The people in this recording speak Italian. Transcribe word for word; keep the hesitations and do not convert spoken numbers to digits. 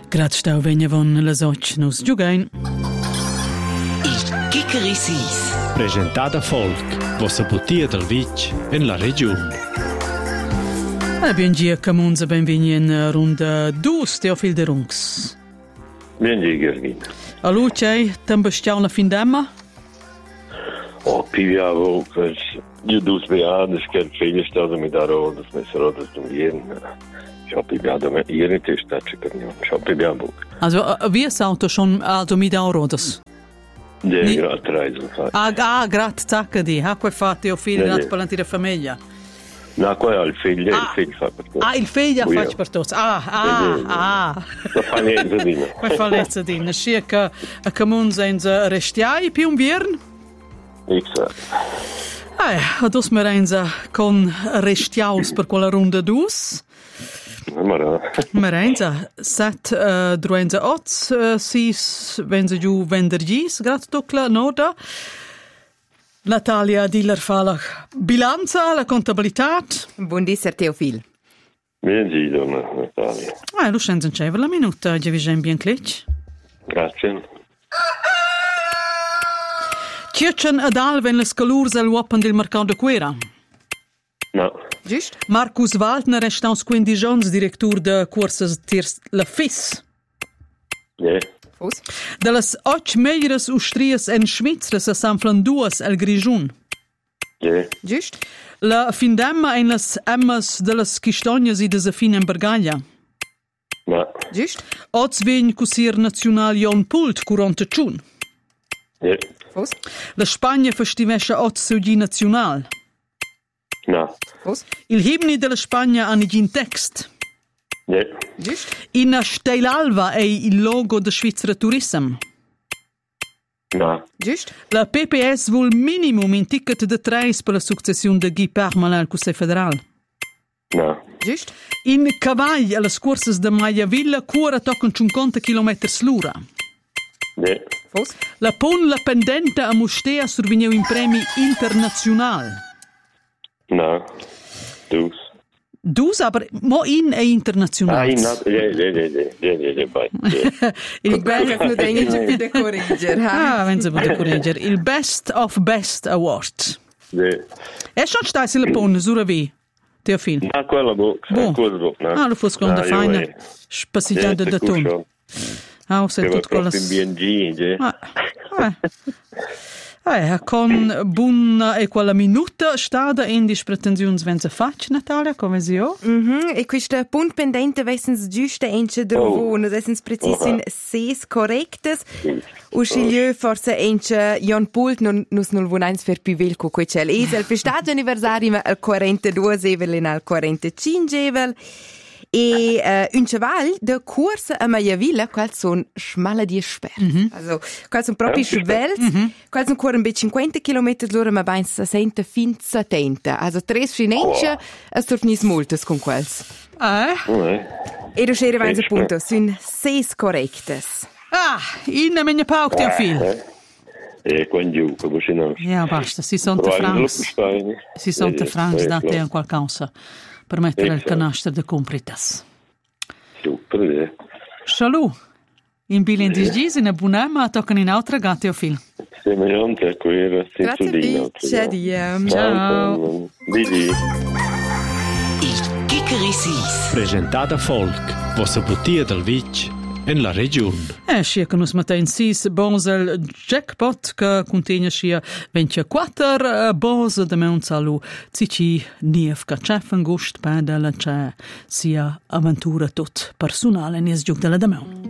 Grad stau vegna von las och nus giugain. Il Chickeri Sis. Presentata Folk, vossa butia del Vic in la regione. E bien dia camunza benveni in runda dus Teofil de Runks. Bien dia, Gergina. Allo c'è tambestiau la fin d'emma? Oh, piviavo, io dus beades che il figlio stato mi darò, das messerò das zum Jeden. Ich habe piviado, ma ieri te stacci per niente. Ich habe piviado. Also, wie ist Auto schon also mit Eurodas? Ja, Ni- grad reisen. Ah, ah grad tacca di. Ha quei fatti Teofil Ne, nat ne. per la famiglia. No, qua è il figlio, Ah. il figlio fa per te. Ah, il figlio Oh, faccio ja. per tutti. Ah, ah, Ne, ne, ne. ah. Da fa niente di me. Quei fallezza di. Nascia che a camunza in restiai più un biern? Exakt. Eh, adus me reinza con restiaus per quella runda dus. Ma no. Me reinza set uh, druenza ots uh, sis venza giù vendergis grat tocla noda. Natalia Diller fa la bilanza, la contabilità. Buondisser Teofil. Bien dia, donna Natalia. Ah, lo scenza in ceva la minuta, già vi gen bien clic. Grazie. Circen ad alven le scalurs al wappen del mercato de quera. No. Giust? Marcus Waldner è staus quindi gions direttur de curses tiers la F I S. Ja. Fus? De las och meilleres Ustrias en Schweizer se sanflan duas el Grigiun. Ja. Giust? La findemma en las emmas de las Chistognas i de Zafin en Bergaglia. No. Giust? Oz vegn cusir national Jon Pult curante tschun. Ja. Fus? La Spagna festivescha oz suggi national. No. Fus? Il himni de la Spagna hanno in text. Ja. Giust? In Steilalva è il logo de Schweizer Tourism. No. Giust? La P P S vuol minimum in ticket de treis per la succession de Guy Parmalin al Cusei Federal. No. Giust? In Cavagl alle scorses de Maia Villa cura toccano cinquanta chilometri l'ora. Ja. Fus? La pon la pendente a Mustea survigneu in premi internazional. No. Dus. Dus aber mo in è Ah, internazional. in dat. Ja, ja, ja, ja, ja, ja, ja, bei. Ja. Il Bello che non tengi più da corriggere. Ah, wenn sie bitte corregger. Il Best of Best Award. Ja. E schon stai se la pon sura vi. Teofil. No, quella box. Buon. Quella box, no. Ah, lo fos con da Ah, io, faina. eh. Spassigiata Ja, da ton. sicuro. Ah, se Che va tutto con la proprio in B and G, ja. Ah, eh. Eh, con buona e quella minuta stada in dis pretensiuns wenn se fac, Natalia, come si ho? Mhm, e questa punt pendente vessens giusta ence drovo, no vessens precis in ses correctes. U sciglieu forse ence Jon Pult non nus nul vunains fer più vel co quecel esel. Per stato anniversari ma al quarantadue evel in al quarantacinque evel. E uh, un cheval de corsa a Maiavilla, qual son schmala die sper. Mm-hmm. Also, qual son proprio Ja, schwels, mm-hmm. qual son cuore be cinquanta chilometri l'ora, ma ben sessanta fin settanta. Also, tres finenche, Oh. es tornis multes con quels. Eh? Ja. E do schere vains Echt, appunto, sun ses correctes. Ah, in menja pauk, Teofil. Ja, quan giù, come si non. Ja, basta, si sono te francs. Si sono te francs date a qualcosa per mettere il Esatto. canastro de compritas. Super, ja. Salut. In bilen dis gis in abunema a tocan in altra gata, Teofil. Semejante a quella Grazie Cestolino. Ciao, diem. Ciao. Di di. Il Chickeri Sis. Presentata Folk, vossa butia del Vic in la regione. Eh, scia che nus matin sis Bosel jackpot che contiene scia ventiquattro bose de meun salu cici nief ca cefen gust pedala c'è sia avventura tot personale nies giug della de meun.